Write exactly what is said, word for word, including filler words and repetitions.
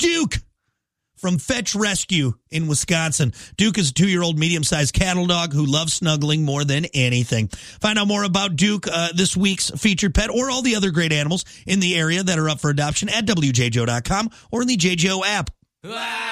Duke from Fetch Rescue in Wisconsin. Duke is a two-year-old medium-sized cattle dog who loves snuggling more than anything. Find out more about Duke, uh, this week's featured pet, or all the other great animals in the area that are up for adoption at W J J O dot com or in the J J O app.